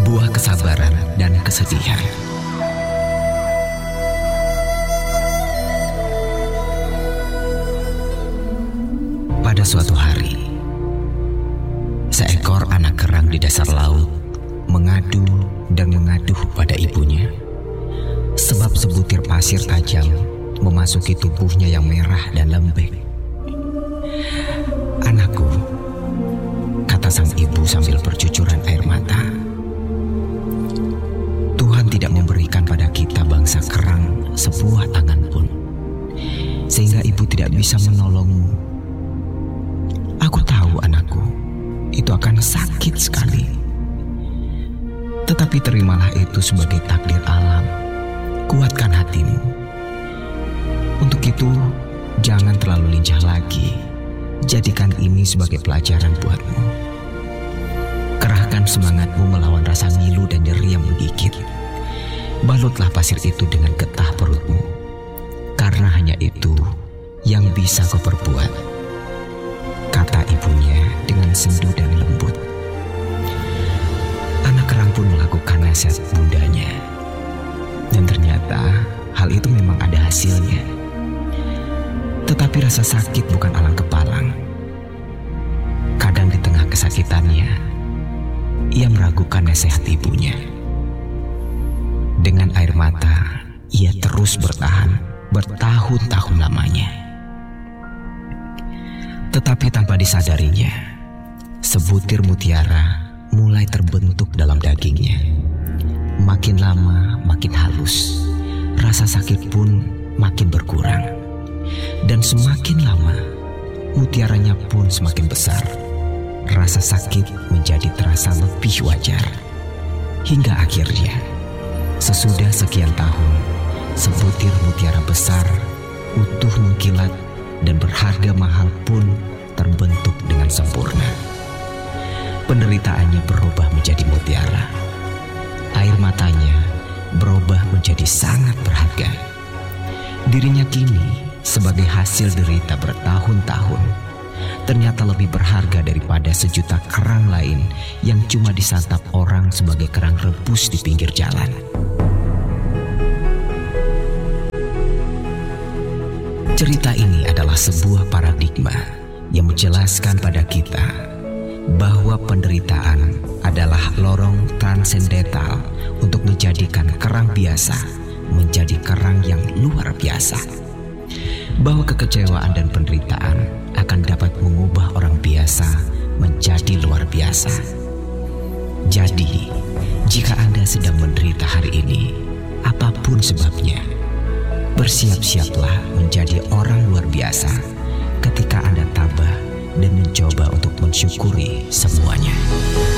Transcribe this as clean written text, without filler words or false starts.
buah kesabaran dan kesedihan. Pada suatu hari, seekor anak kerang di dasar laut mengadu dan mengaduh pada ibunya, sebab sebutir pasir tajam memasuki tubuhnya yang merah dan lembek. "Anakku," kata sang ibu sambil bercucuran air mata, "Tuhan tidak memberikan pada kita bangsa kerang sebuah tangan pun, sehingga ibu tidak bisa menolongmu. Aku tahu, anakku, itu akan sakit sekali. Tetapi terimalah itu sebagai takdir alam. Kuatkan hatimu. Untuk itu, jangan terlalu lincah lagi. Jadikan ini sebagai pelajaran buatmu. Kerahkan semangatmu melawan rasa ngilu dan nyeri yang menggigit. Balutlah pasir itu dengan getah perutmu, karena hanya itu yang bisa kau perbuat," kata ibunya dengan sendu dan lembut. Anak kerang pun melakukan nasihat bundanya, dan ternyata hal itu memang ada hasilnya. Tetapi rasa sakit bukan alang kepalang. Kadang di tengah kesakitannya, ia meragukan nasihat ibunya. Dengan air mata, ia terus bertahan bertahun-tahun lamanya. Tetapi tanpa disadarinya, sebutir mutiara mulai terbentuk dalam dagingnya. Makin lama makin halus, rasa sakit pun makin berkurang. Dan semakin lama, mutiaranya pun semakin besar. Rasa sakit menjadi terasa lebih wajar. Hingga akhirnya, sesudah sekian tahun, sebutir mutiara besar, utuh mengkilat, dan berharga mahal pun terbentuk dengan sempurna. Penderitaannya berubah menjadi mutiara. Air matanya berubah menjadi sangat berharga. Dirinya kini, sebagai hasil derita bertahun-tahun, ternyata lebih berharga daripada sejuta kerang lain yang cuma disantap orang sebagai kerang rebus di pinggir jalan. Cerita ini adalah sebuah paradigma yang menjelaskan pada kita bahwa penderitaan adalah lorong transendental untuk menjadikan kerang biasa menjadi kerang yang luar biasa. Bahwa kekecewaan dan penderitaan akan dapat mengubah orang biasa menjadi luar biasa. Jadi, jika Anda sedang menderita hari ini, apapun sebabnya, bersiap-siaplah menjadi orang luar biasa ketika Anda tabah dan mencoba untuk mensyukuri semuanya.